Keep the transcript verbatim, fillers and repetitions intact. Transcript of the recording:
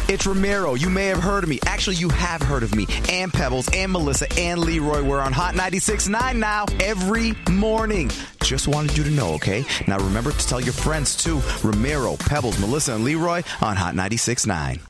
It's Ramiro. You may have heard of me. Actually, you have heard of me. And Pebbles, and Melissa, and Leroy. We're on Hot ninety-six point nine now every morning. Just wanted you to know, okay? Now remember to tell your friends, too. Ramiro, Pebbles, Melissa, and Leroy on Hot ninety-six point nine.